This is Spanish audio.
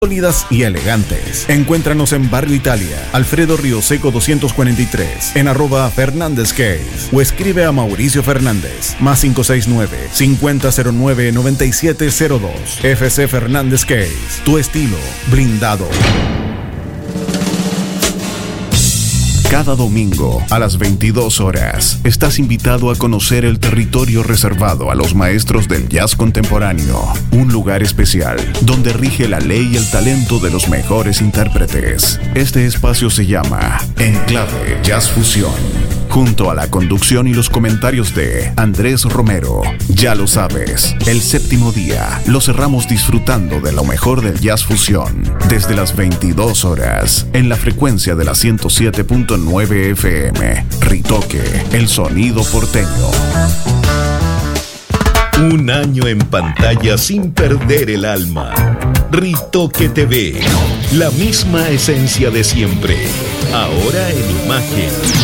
sólidas y elegantes. Encuéntranos en Barrio Italia, Alfredo Río Seco 243, en @Fernández Case, o escribe a Mauricio Fernández, +569 5009 9702. FC Fernández Case, tu estilo blindado. Cada domingo a las 22 horas estás invitado a conocer el territorio reservado a los maestros del jazz contemporáneo, un lugar especial donde rige la ley y el talento de los mejores intérpretes. Este espacio se llama Enclave Jazz Fusión, junto a la conducción y los comentarios de Andrés Romero. Ya lo sabes, el séptimo día lo cerramos disfrutando de lo mejor del jazz fusión, desde las 22 horas, en la frecuencia de la 107.9 FM. Ritoque, el sonido porteño. Un año en pantalla sin perder el alma. Ritoque TV, la misma esencia de siempre, ahora en imagen.